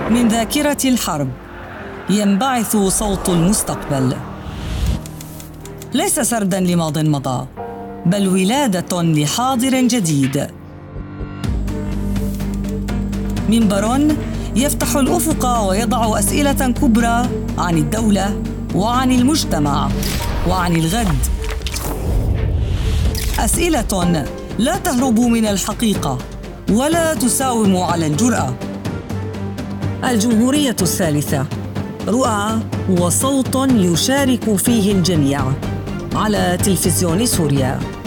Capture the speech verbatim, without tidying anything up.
من ذاكرة الحرب ينبعث صوت المستقبل، ليس سرداً لماضٍ مضى، بل ولادة لحاضر جديد. منبر يفتح الأفق ويضع أسئلة كبرى عن الدولة وعن المجتمع وعن الغد، أسئلة لا تهرب من الحقيقة ولا تساوم على الجرأة. الجمهورية الثالثة، رؤى وصوت يشارك فيه الجميع، على تلفزيون سوريا.